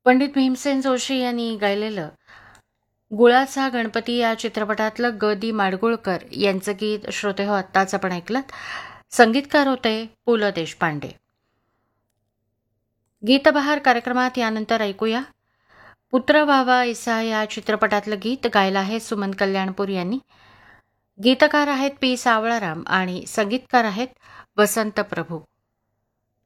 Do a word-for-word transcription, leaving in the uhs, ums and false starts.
पंडित भीमसेन जोशी यांनी गायलेलं गुळाचा गणपती या चित्रपटातलं ग दी माडगुळकर यांचं गीत श्रोते हो आत्ताच आपण ऐकलं. संगीतकार होते पु ल देशपांडे. गीतबहार कार्यक्रमात यानंतर ऐकूया पुत्र व्हावा इसा या चित्रपटातलं गीत. गायलं आहे सुमन कल्याणपूर यांनी. गीतकार आहेत पी सावळाराम आणि संगीतकार आहेत वसंत प्रभू.